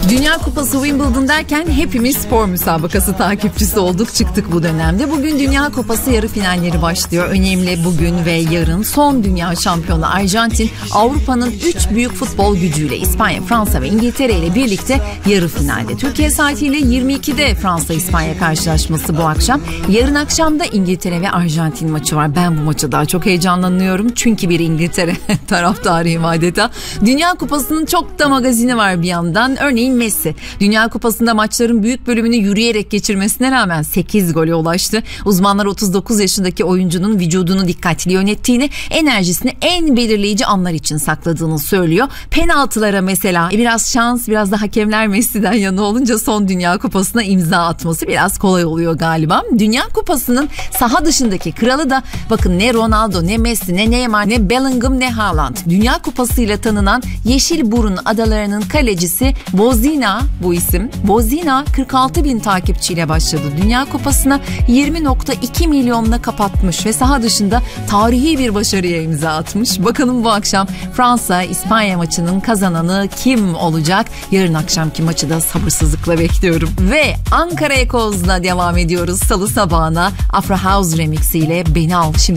Dünya Kupası Wimbledon derken hepimiz spor müsabakası takipçisi olduk, çıktık bu dönemde. Bugün Dünya Kupası yarı finalleri başlıyor. Önemli bugün ve yarın son dünya şampiyonu Arjantin, Avrupa'nın 3 büyük futbol gücüyle İspanya, Fransa ve İngiltere ile birlikte yarı finalde. Türkiye saatiyle 22'de Fransa-İspanya karşılaşması bu akşam. Yarın akşam da İngiltere ve Arjantin maçı var. Ben bu maça daha çok heyecanlanıyorum. Çünkü bir İngiltere taraftarıyım adeta. Dünya Kupası'nın çok da magazini var bir yandan. Örneğin Messi. Dünya Kupası'nda maçların büyük bölümünü yürüyerek geçirmesine rağmen 8 gole ulaştı. Uzmanlar 39 yaşındaki oyuncunun vücudunu dikkatli yönettiğini, enerjisini en belirleyici anlar için sakladığını söylüyor. Penaltılara mesela biraz şans, biraz da hakemler Messi'den yana olunca son Dünya Kupası'na imza atması biraz kolay oluyor galiba. Dünya Kupası'nın saha dışındaki kralı da bakın, ne Ronaldo, ne Messi, ne Neymar, ne Bellingham, ne Haaland. Dünya Kupası'yla tanınan Yeşilburun Adaları'nın kalecisi Bozina bu isim. Bozina 46 bin takipçiyle başladı. Dünya Kupası'na 20.2 milyonla kapatmış ve saha dışında tarihi bir başarıya imza atmış. Bakalım bu akşam Fransa-İspanya maçının kazananı kim olacak? Yarın akşamki maçı da sabırsızlıkla bekliyorum. Ve Ankara Ekoz'la devam ediyoruz salı sabahına. Afro House Remix ile Beni Al. Şimdi